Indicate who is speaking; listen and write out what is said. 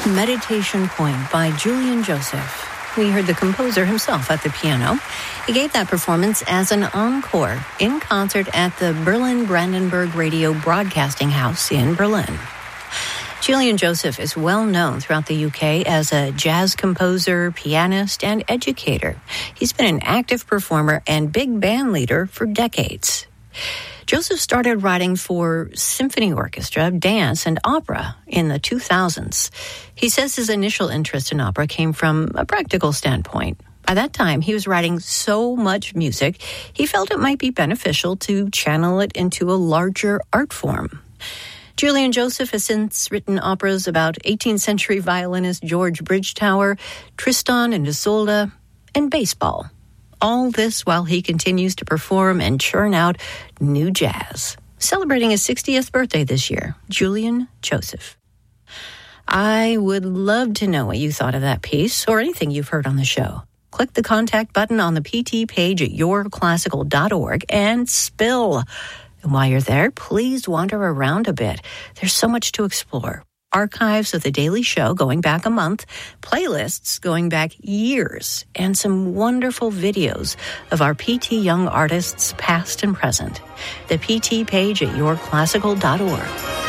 Speaker 1: Meditation Point by Julian Joseph. We heard the composer himself at the piano. He gave that performance as an encore in concert at the Berlin Brandenburg Radio Broadcasting House in Berlin. Julian Joseph is well known throughout the UK as a jazz composer, pianist, and educator. He's been an active performer and big band leader for decades. Joseph started writing for symphony orchestra, dance, and opera in the 2000s. He says his initial interest in opera came from a practical standpoint. By that time, he was writing so much music, he felt it might be beneficial to channel it into a larger art form. Julian Joseph has since written operas about 18th century violinist George Bridgetower, Tristan and Isolde, and baseball. All this while he continues to perform and churn out new jazz. Celebrating his 60th birthday this year, Julian Joseph. I would love to know what you thought of that piece or anything you've heard on the show. Click the contact button on the PT page at yourclassical.org and spill. And while you're there, please wander around a bit. There's so much to explore. Archives of The Daily Show going back a month, playlists going back years, and some wonderful videos of our PT Young artists, past and present. The PT page at yourclassical.org.